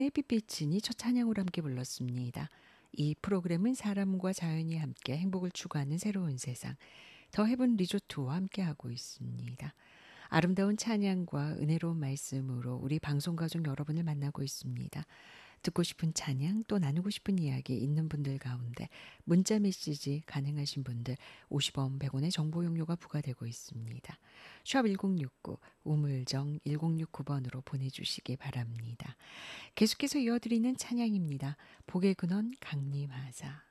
햇빛비치니 첫 찬양으로 함께 불렀습니다. 이 프로그램은 사람과 자연이 함께 행복을 추구하는 새로운 세상, 더 헤븐 리조트와 함께하고 있습니다. 아름다운 찬양과 은혜로운 말씀으로 우리 방송가족 여러분을 만나고 있습니다. 듣고 싶은 찬양 또 나누고 싶은 이야기 있는 분들 가운데 문자 메시지 가능하신 분들 50원 100원의 정보 용료가 부과되고 있습니다. 샵 1069 우물정 1069번으로 보내주시기 바랍니다. 계속해서 이어드리는 찬양입니다. 복의 근원 강림하사.